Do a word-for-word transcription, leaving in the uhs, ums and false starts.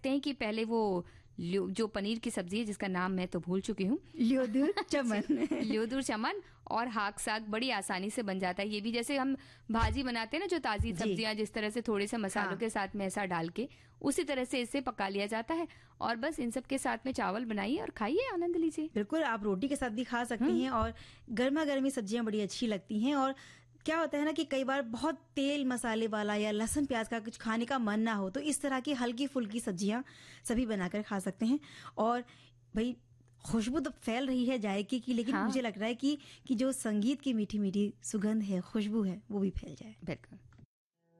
सकते हैं कि पहले वो जो पनीर की सब्जी है जिसका नाम मैं तो भूल चुकी हूँ, ल्योदुर चमन ल्योदुर चमन और हाक साग बड़ी आसानी से बन जाता है। ये भी जैसे हम भाजी बनाते हैं ना, जो ताजी सब्जियां जिस तरह से थोड़े से मसालों हाँ। के साथ में ऐसा डाल के उसी तरह से इसे पका लिया जाता है और बस इन सब के साथ में चावल बनाइए और खाइए, आनंद लीजिए। बिल्कुल, आप रोटी के साथ भी खा सकती हैं और गर्मा गर्मी सब्जियां बड़ी अच्छी लगती हैं। और क्या होता है ना कि कई बार बहुत तेल मसाले वाला या लहसुन प्याज का कुछ खाने का मन ना हो, तो इस तरह की हल्की फुल्की सब्जियां सभी बनाकर खा सकते हैं। और भाई खुशबू तो फैल रही है जायके की, लेकिन हाँ। मुझे लग रहा है कि कि जो संगीत की मीठी मीठी सुगंध है, खुशबू है, वो भी फैल जाए। बिल्कुल।